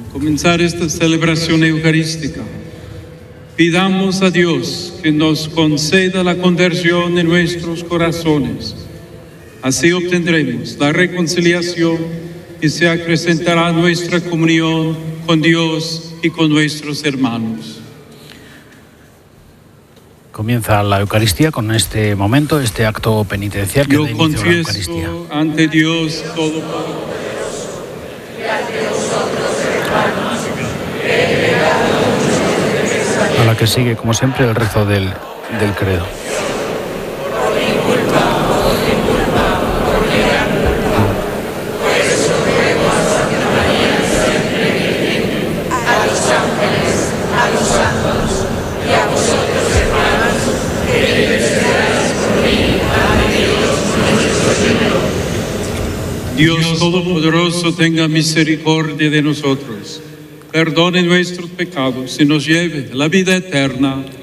comenzar esta celebración eucarística, pidamos a Dios que nos conceda la conversión de nuestros corazones. Así obtendremos la reconciliación y se acrecentará nuestra comunión con Dios y con nuestros hermanos. Comienza la Eucaristía con este momento, este acto penitencial que da inicio a la Eucaristía. Yo confieso ante Dios Todopoderoso y ante vosotros, hermanos, a la que sigue, como siempre, el rezo del credo. Dios Todopoderoso tenga misericordia de nosotros, perdone nuestros pecados y nos lleve a la vida eterna.